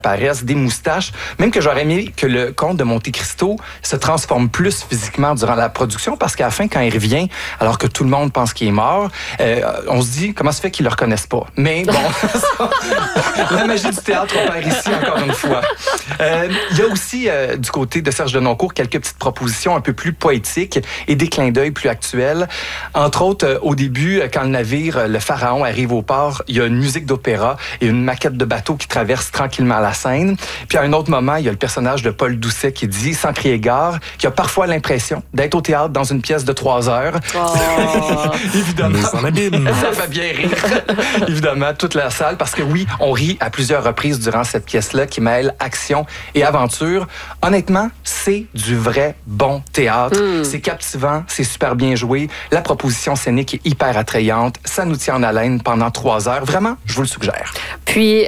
paresse, des moustaches, même que j'aurais aimé que le comte de Monte Cristo se transforme plus physiquement durant la production, parce qu'à la fin, quand il revient, alors que tout le monde pense qu'il est mort, on se dit, comment se fait qu'ils le reconnaissent pas? Mais bon, la magie du théâtre opère ici encore une fois. Il y a aussi, du côté de Serge Denoncourt, quelques petites propositions un peu plus poétiques et des clins d'œil plus actuels. Entre autres, au début, quand le navire, le Pharaon, arrive au port, il y a une musique d'opéra et une maquette de bateau qui traverse tranquillement la scène. Puis à un autre moment, il y a le personnage de Paul Doucet qui dit, sans crier gare, qu'il a parfois l'impression d'être au théâtre dans une pièce de 3 heures. Oh. Évidemment, ça fait bien rire. Évidemment, toute la salle, parce que oui, on rit à plusieurs reprises durant cette pièce-là qui mêle action et aventure. Honnêtement, c'est du vrai bon théâtre. C'est captivant, c'est super bien joué. La proposition scénique est hyper attrayante. Ça nous tient en haleine pendant 3 heures. Vraiment, je vous le suggère. Puis,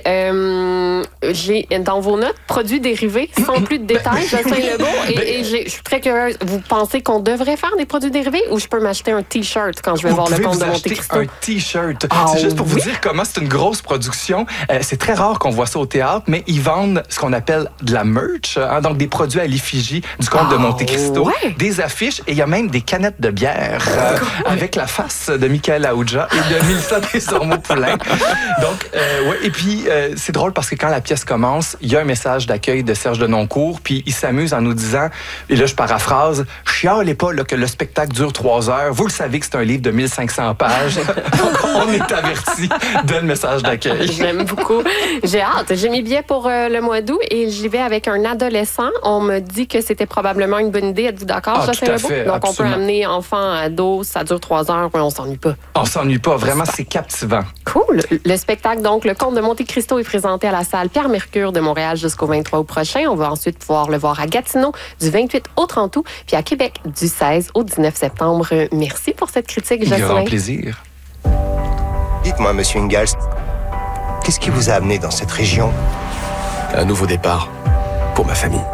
j'ai dans vos notes, produits dérivés, sans plus de détails, de Saint-Legault. Et je suis très curieuse. Vous pensez qu'on devrait faire des produits dérivés ou je peux m'acheter un T-shirt quand je vais voir le comte de Monte Cristo? Un T-shirt. C'est juste pour vous dire comment c'est une grosse production. C'est très rare qu'on voit ça au théâtre, mais ils vendent ce qu'on appelle de la merch, donc des produits à l'effigie du comte de Monte Cristo, des affiches et il y a même des canettes de bière avec la face de Michael Aouja et de Mélissa Desormeaux-Poulain. Donc, ouais. Et puis, c'est drôle parce que quand la pièce commence, il y a un message d'accueil de Serge Denoncourt, puis il s'amuse en nous disant, et là je paraphrase, « Chialez pas là, que le spectacle dure 3 heures. Vous le savez que c'est un livre de 1500 pages. » On est averti de le message d'accueil. J'aime beaucoup. J'ai hâte. J'ai mes billets pour le mois d'août et j'y vais avec un adolescent. On me dit que c'était probablement une bonne idée. Êtes-vous d'accord? Tout à fait. Donc, absolument. on peut amener enfant, ado, ça dure 3 heures, mais on s'ennuie pas. On s'ennuie pas. Vraiment, c'est captivant. Cool. Le spectacle, donc, Le Comte de Monte Cristo est présenté à la salle Pierre Mercure de Montréal jusqu'au 23 août prochain. On va ensuite pouvoir le voir à Gatineau du 28 au 30 août, puis à Québec du 16 au 19 septembre. Merci pour cette critique, Jocelyn. Grand plaisir. Dites-moi, Monsieur Ingalls, qu'est-ce qui vous a amené dans cette région? Un nouveau départ pour ma famille.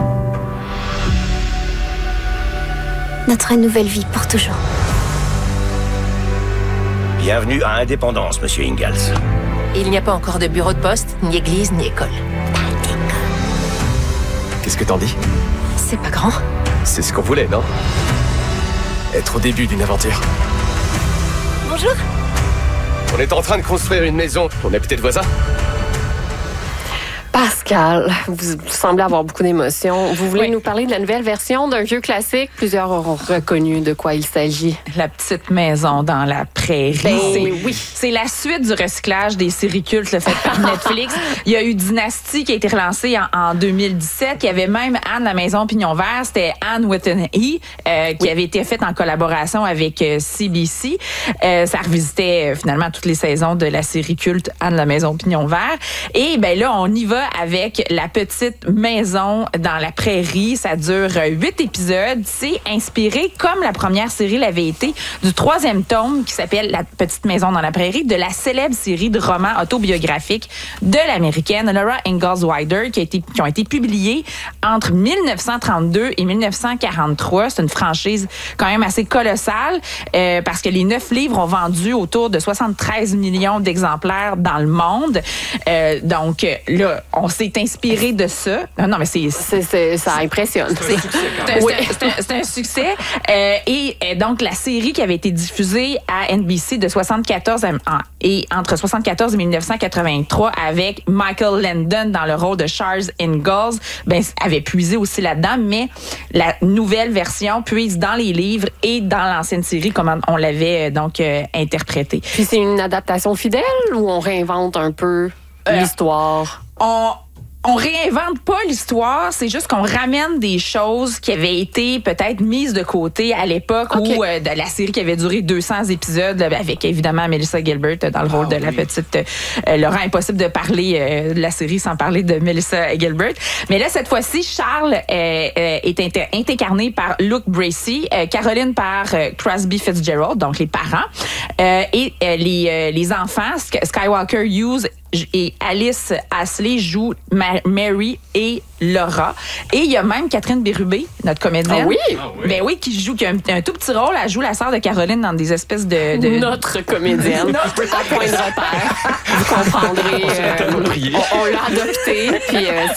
Notre nouvelle vie pour toujours. Bienvenue à Indépendance, Monsieur Ingalls. Il n'y a pas encore de bureau de poste, ni église, ni école. Qu'est-ce que t'en dis? C'est pas grand. C'est ce qu'on voulait, non? Être au début d'une aventure. Bonjour. On est en train de construire une maison. On est peut-être voisins? Pascal, vous semblez avoir beaucoup d'émotions. Vous voulez nous parler de la nouvelle version d'un vieux classique? Plusieurs auront reconnu de quoi il s'agit. La petite maison dans la prairie. C'est la suite du recyclage des séries cultes faites par Netflix. Il y a eu Dynasty qui a été relancé en 2017. Il y avait même Anne, la maison Pignon Vert. C'était Anne with an E, qui avait été faite en collaboration avec CBC. Ça revisitait finalement toutes les saisons de la série culte Anne, la maison Pignon Vert. Et ben là, on y va avec La petite maison dans la prairie. Ça dure 8 épisodes. C'est inspiré, comme la première série l'avait été, du 3e tome qui s'appelle La petite maison dans la prairie, de la célèbre série de romans autobiographiques de l'américaine Laura Ingalls Wilder qui ont été publiés entre 1932 et 1943. C'est une franchise quand même assez colossale parce que les 9 livres ont vendu autour de 73 millions d'exemplaires dans le monde. Donc là, on s'est inspiré de ça. Non, mais ça impressionne. C'est un succès. Et donc, la série qui avait été diffusée à NBC de 74 et entre 74 et 1983 avec Michael Landon dans le rôle de Charles Ingalls, avait puisé aussi là-dedans, mais la nouvelle version puise dans les livres et dans l'ancienne série, comme on l'avait donc interprété. Puis c'est une adaptation fidèle ou on réinvente un peu l'histoire? On réinvente pas l'histoire, c'est juste qu'on ramène des choses qui avaient été peut-être mises de côté à l'époque où de la série qui avait duré 200 épisodes avec évidemment Melissa Gilbert dans le rôle de la petite Laurent. Impossible de parler de la série sans parler de Melissa Gilbert. Mais là, cette fois-ci, Charles est incarné par Luke Bracey, Caroline par Crosby Fitzgerald, donc les parents, et les enfants, Skywalker Hughes et Alice Ashley jouent Mary et Laura. Et il y a même Catherine Bérubé, notre comédienne. Ah oui? Ben oui, qui a un tout petit rôle. Elle joue la sœur de Caroline dans des espèces de... Notre comédienne. À point de repère. Vous comprendrez. On l'a adoptée. Puis